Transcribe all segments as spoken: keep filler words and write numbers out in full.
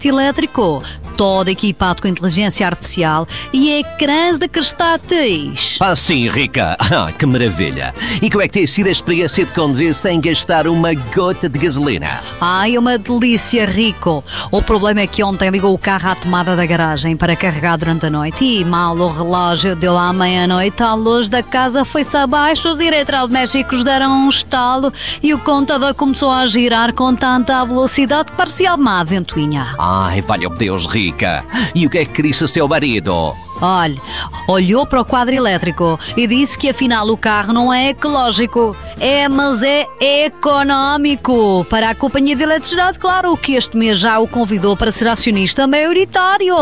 elétrico, todo equipado com inteligência artificial e ecrãs de cristáteis. Ah, sim, Rica. Ah, que maravilha. E como é que tem sido a experiência de conduzir sem gastar uma gota de gasolina? Ai, uma delícia, Rico. O problema é que ontem ligou o carro à tomada da garagem para carregar durante a noite e mal o relógio deu à meia-noite, a luz da casa foi-se abaixo, os eletrodomésticos deram um estalo e o contador começou a girar com tanta velocidade que parecia uma ventoinha. Ai, valha-me Deus, Rica. E o que é que disse o seu marido? Olha, olhou para o quadro elétrico e disse que afinal o carro não é ecológico. É, mas é económico. Para a companhia de eletricidade, claro, que este mês já o convidou para ser acionista maioritário.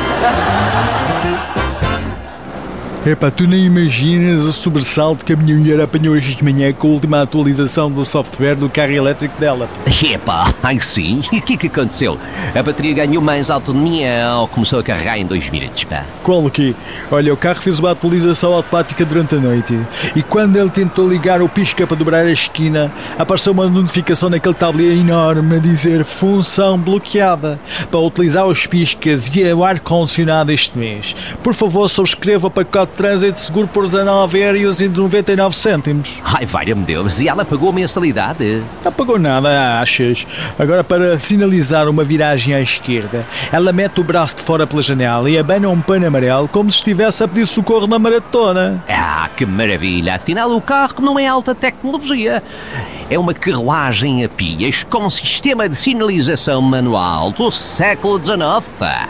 Epá, tu nem imaginas o sobressalto que a minha mulher apanhou hoje de manhã com a última atualização do software do carro elétrico dela. Epá, ai sim? E o que é que aconteceu? A bateria ganhou mais autonomia ou começou a carregar em dois minutos, pá? Qual o quê? Olha, o carro fez uma atualização automática durante a noite e quando ele tentou ligar o pisca para dobrar a esquina, apareceu uma notificação naquele tabuleiro enorme a dizer função bloqueada para utilizar os piscas e o ar-condicionado este mês. Por favor, subscreva o pacote de trânsito seguro por dezanove euros e noventa e nove cêntimos. Ai, valha-me Deus, e ela pagou a mensalidade? Não pagou nada, achas? Agora, para sinalizar uma viragem à esquerda, ela mete o braço de fora pela janela e abana um pano amarelo como se estivesse a pedir socorro na maratona. Ah, que maravilha! Afinal, o carro não é alta tecnologia. É uma carruagem a pias com sistema de sinalização manual do século dezenove, pá.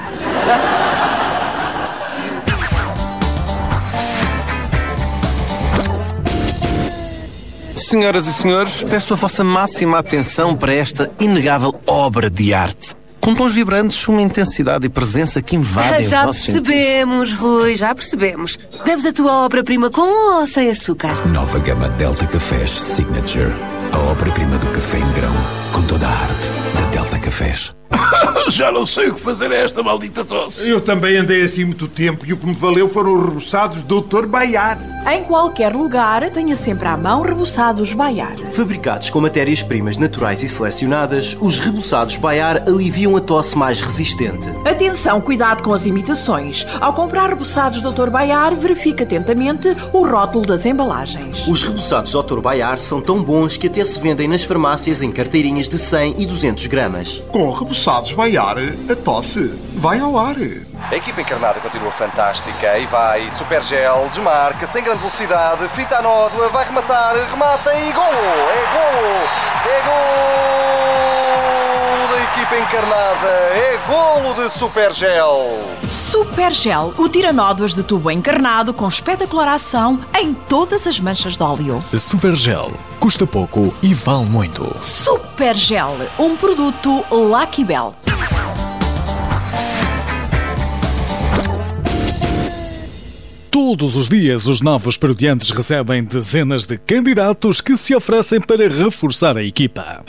Senhoras e senhores, peço a vossa máxima atenção para esta inegável obra de arte. Com tons vibrantes, uma intensidade e presença que invadem Já os nossos percebemos, sentidos. Rui, já percebemos. Deves a tua obra-prima com ou sem açúcar? Nova gama Delta Cafés Signature. A obra-prima do café em grão, com toda a arte da Delta Cafés. Já não sei o que fazer a esta maldita tosse. Eu também andei assim muito tempo e o que me valeu foram os reboçados doutor Baiar. Em qualquer lugar, tenha sempre à mão reboçados Baiar. Fabricados com matérias-primas naturais e selecionadas, os reboçados Baiar aliviam a tosse mais resistente. Atenção, cuidado com as imitações. Ao comprar reboçados doutor Baiar, verifique atentamente o rótulo das embalagens. Os reboçados doutor Baiar são tão bons que até se vendem nas farmácias em carteirinhas de cem e duzentos gramas. Com reboçados Baiar, a tosse vai ao ar. A equipa encarnada continua fantástica e vai. Supergel, desmarca, sem grande velocidade, fita a nódoa, vai rematar, remata e golo! É golo! É golo da equipa encarnada! É golo de Supergel! Supergel, o tiranódoas de tubo encarnado com espetacular ação em todas as manchas de óleo. Supergel. Custa pouco e vale muito. Supergel, um produto Lucky Bell. Todos os dias, os novos parodiantes recebem dezenas de candidatos que se oferecem para reforçar a equipa.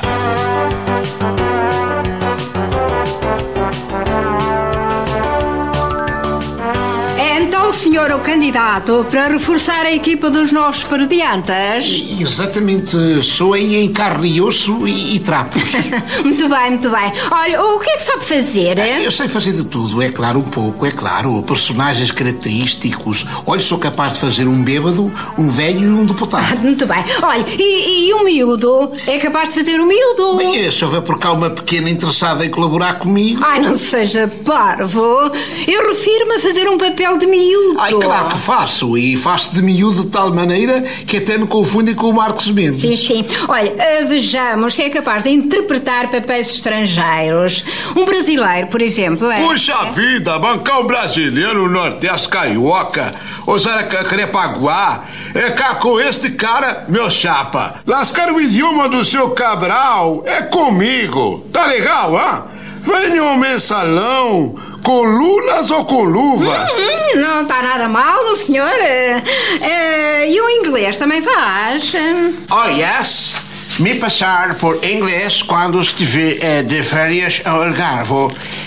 Então, senhor o candidato, para reforçar a equipa dos novos parodiantes? Exatamente, sou aí em carne e osso e, e trapos. Muito bem, muito bem. Olha, o que é que sabe fazer? Hein? Eu sei fazer de tudo, é claro, um pouco, é claro. Personagens característicos. Olha, sou capaz de fazer um bêbado, um velho e um deputado. Muito bem. Olha, e, e o miúdo? É capaz de fazer o miúdo? Bem, se houver por cá uma pequena interessada em colaborar comigo... Ai, não seja parvo. Eu refiro-me a fazer um papel de miúdo. Ai, claro que faço. E faço de miúdo de tal maneira que até me confundem com o Marcos Mendes. Sim, sim. Olha, vejamos se é capaz de interpretar papéis estrangeiros. Um brasileiro, por exemplo, é... Puxa vida, bancar um brasileiro no Nordeste carioca, usar a Crepaguá, é cá com este cara, meu chapa. Lascar o idioma do seu Cabral é comigo. Tá legal, hã? Venha um mensalão... Com lulas ou com luvas? Hum, não está nada mal, senhor. Uh, uh, e o inglês também faz? Oh, yes. Me passar por inglês quando estiver uh, de férias ao Algarve.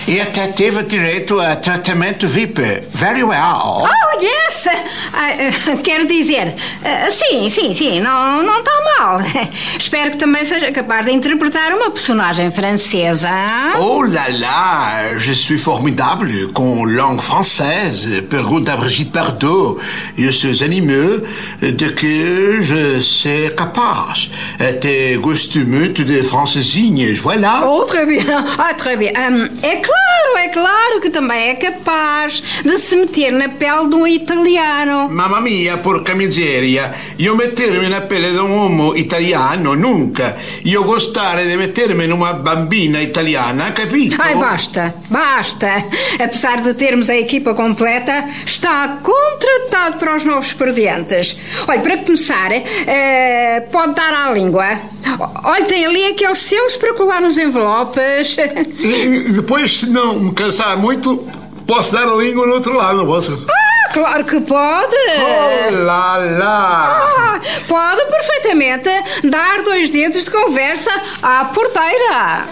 E até teve direito a tratamento V I P. Very well. Oh, yes! Ah, quero dizer, ah, sim, sim, sim, não, não está mal. Espero que também seja capaz de interpretar uma personagem francesa. Oh là là, je suis formidable com langue française. Pergunta a Brigitte Bardot. Eu sou animeux de que je sais capaz. Até gosto muito de francesinhas, voilà. Oh, très bien. Ah, très bien. Um, é claro, é claro que também é capaz de se meter na pele de um italiano. Mamma mia, porca miseria. Io mettermi na pelle di un uomo italiano, nunca. Io gostare di mettermi numa bambina italiana, capito? Ai, basta, basta. Apesar de termos a equipa completa, está contratado para os novos expedientes. Olha, para começar, uh, pode dar à língua. Olha, tem ali aqueles selos para colar nos envelopes. E depois, se não me cansar muito, posso dar a língua no outro lado, não posso? Ah, claro que pode! Oh lá lá! Ah, pode perfeitamente dar dois dedos de conversa à porteira.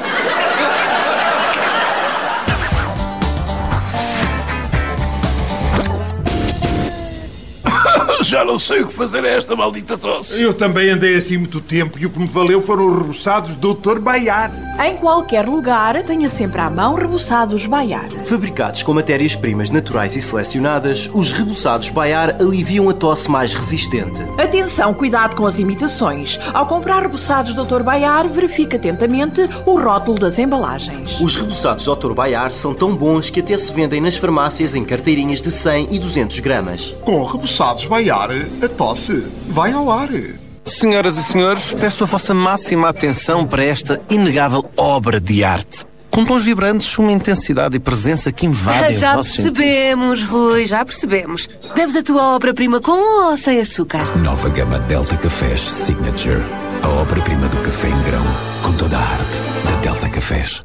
Já não sei o que fazer a esta maldita tosse. Eu também andei assim muito tempo e o que me valeu foram os reboçados doutor Baiar. Em qualquer lugar, tenha sempre à mão reboçados Baiar. Fabricados com matérias-primas naturais e selecionadas, os reboçados Baiar aliviam a tosse mais resistente. Atenção, cuidado com as imitações. Ao comprar reboçados doutor Baiar, verifique atentamente o rótulo das embalagens. Os reboçados doutor Baiar são tão bons que até se vendem nas farmácias em carteirinhas de cem e duzentos gramas. Com reboçados Baiar, a tosse vai ao ar. Senhoras e senhores, peço a vossa máxima atenção para esta inegável obra de arte. Com tons vibrantes, uma intensidade e presença que invadem Já os nossos sentidos. percebemos, Rui, já percebemos. Bebes a tua obra-prima com ou sem açúcar? Nova gama Delta Cafés Signature. A obra-prima do café em grão, com toda a arte da Delta Cafés.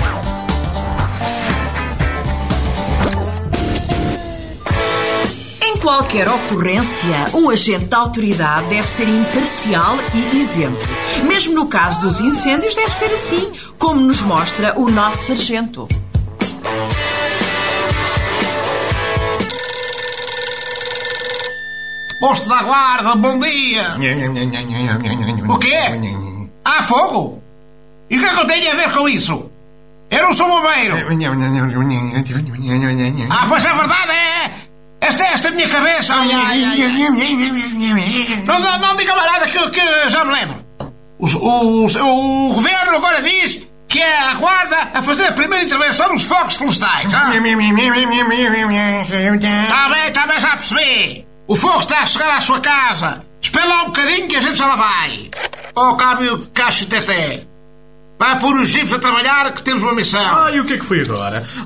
Em qualquer ocorrência, um agente da autoridade deve ser imparcial e isento. Mesmo no caso dos incêndios, deve ser assim, como nos mostra o nosso sargento. Posto da guarda, bom dia. O quê? Há fogo? E o que é que eu tenho a ver com isso? Eu não sou bombeiro. Ah, pois é verdade, é. Esta é esta minha cabeça. Ai, ai, ai, ai. Não, não, não diga mais nada que, que já me lembro. O, o, o governo agora diz que é a guarda a fazer a primeira intervenção nos fogos florestais. Está bem, está bem, já percebi. O fogo está a chegar à sua casa. Espera lá um bocadinho que a gente já lá vai. Ó, câmbio cacho teté. Vai pôr os jipes a trabalhar que temos uma missão. Ah, e o que é que foi agora?